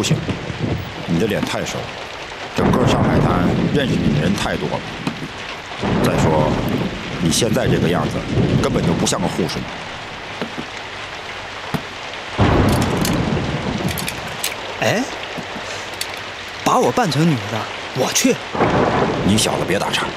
不行，你的脸太熟，整个上海滩认识你的人太多了。再说，你现在这个样子，根本就不像个护士。 哎，把我扮成女的，我去。 你小子别打岔。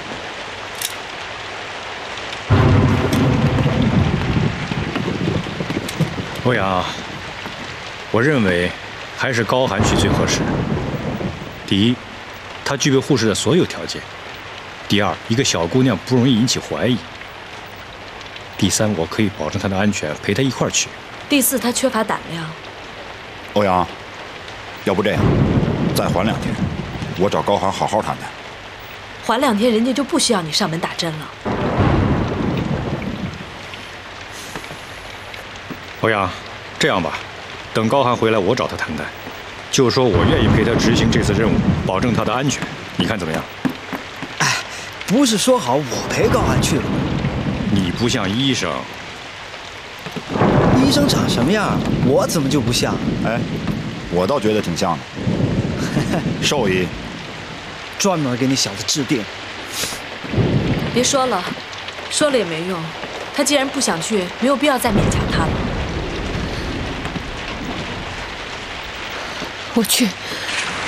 欧阳，我认为还是高寒去最合适。第一，她具备护士的所有条件；第二，一个小姑娘不容易引起怀疑；第三，我可以保证她的安全，陪她一块儿去； 第四，她缺乏胆量。 欧阳，要不这样，再缓2天，我找高寒好好谈谈。 缓2天，人家就不需要你上门打针了。 欧阳，这样吧，等高寒回来，我找他谈谈，就说我愿意陪他执行这次任务，保证他的安全，你看怎么样？ 哎，不是说好我陪高寒去了吗？ 你不像医生。 医生长什么样，我怎么就不像？ 哎，我倒觉得挺像的。兽医， 专门给你小子治病。 别说了，说了也没用。他既然不想去，没有必要再勉强他了。 我去。